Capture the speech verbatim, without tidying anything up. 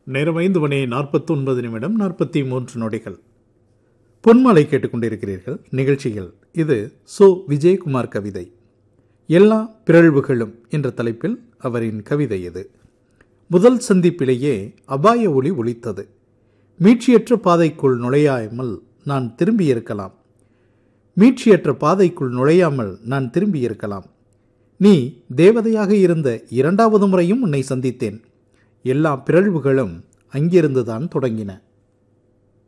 நேரம் ஐந்து மணி நாற்பத்தி ஒன்பது நிமிடம் நாற்பத்தி மூன்று நொடிகள். பொன்மாலை கேட்டுக்கொண்டிருக்கிறீர்கள். நிகழ்ச்சிகள் இது சோ விஜயகுமார் கவிதை. எல்லா பிறழ்வுகளும் என்ற தலைப்பில் அவரின் கவிதை இது. முதல் சந்திப்பிலேயே அபாய ஒளி ஒலித்தது. மீட்சியற்ற பாதைக்குள் நுழையாமல் நான் திரும்பியிருக்கலாம். மீட்சியற்ற பாதைக்குள் நுழையாமல் நான் திரும்பியிருக்கலாம். நீ தேவதையாக இருந்த இரண்டாவது முறையும் உன்னை சந்தித்தேன். எல்லா பிறழ்வுகளும் அங்கிருந்துதான் தொடங்கின.